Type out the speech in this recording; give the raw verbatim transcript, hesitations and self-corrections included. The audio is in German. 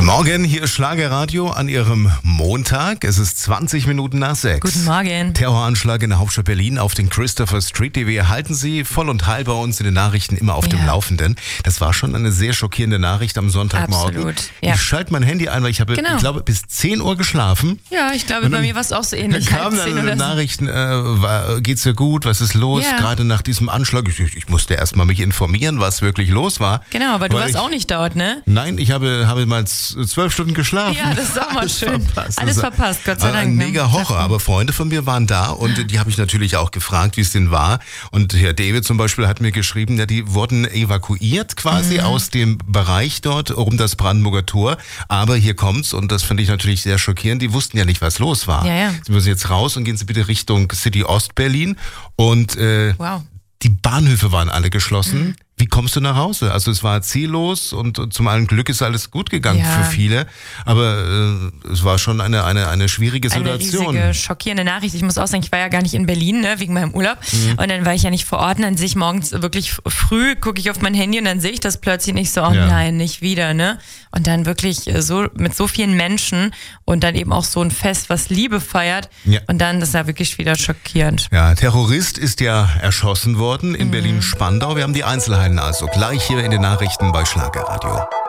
Morgen, hier ist Schlagerradio an Ihrem Montag. Es ist zwanzig Minuten nach sechs. Guten Morgen. Terroranschlag in der Hauptstadt Berlin auf den Christopher Street. Wir halten Sie voll und heil bei uns in den Nachrichten immer auf Ja. dem Laufenden. Das war schon eine sehr schockierende Nachricht am Sonntagmorgen. Absolut, ja. Ich schalte mein Handy ein, weil ich habe, Genau. ich glaube, bis zehn Uhr geschlafen. Ja, ich glaube, bei mir war es auch so ähnlich. Dann kamen Halb zehn dann oder so. Nachrichten, äh, war, geht's dir gut, was ist los? Ja. Gerade nach diesem Anschlag. Ich, ich musste erst mal mich informieren, was wirklich los war. Genau, aber du Weil warst ich, auch nicht dort, ne? Nein, ich habe, habe mal z- zwölf Stunden geschlafen. Ja, das ist auch mal Alles schön. verpasst. Alles Das verpasst, Gott sei war Dank. Ein ne? mega Horror, aber Freunde von mir waren da und die habe ich natürlich auch gefragt, wie es denn war. Und Herr David zum Beispiel hat mir geschrieben, ja, die wurden evakuiert quasi Mhm. aus dem Bereich dort um das Brandenburger Tor. Aber hier kommt's und das finde ich natürlich sehr schockierend. Die wussten ja nicht, was los war. Ja, ja. Sie müssen jetzt raus und gehen Sie bitte Richtung City Ostberlin und äh, Wow. die Bahnhöfe waren alle geschlossen. Wie kommst du nach Hause? Also es war ziellos und, und zum einen Glück ist alles gut gegangen Ja. für viele, aber äh, es war schon eine eine eine schwierige Eine Situation. riesige, schockierende Nachricht. Ich muss auch sagen, ich war ja gar nicht in Berlin, ne, wegen meinem Urlaub. Mhm. Und dann war ich ja nicht vor Ort. Und dann sehe ich morgens wirklich früh, gucke ich auf mein Handy und dann sehe ich das plötzlich nicht so, oh Ja. nein, nicht wieder, ne? Und dann wirklich äh, so mit so vielen Menschen und dann eben auch so ein Fest, was Liebe feiert. Ja. Und dann, das war wirklich wieder schockierend. Ja, Terrorist ist ja erschossen worden in Berlin-Spandau. Wir haben die Einzelheiten also gleich hier in den Nachrichten bei Schlagerradio.